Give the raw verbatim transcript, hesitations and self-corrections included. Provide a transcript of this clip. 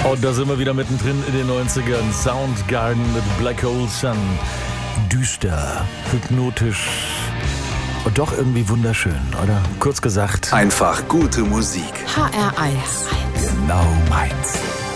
Und da sind wir wieder mittendrin in den neunzigern. Soundgarden mit Black Hole Sun. Düster, hypnotisch und doch irgendwie wunderschön, oder? Kurz gesagt, einfach gute Musik. H R eins. Genau meins.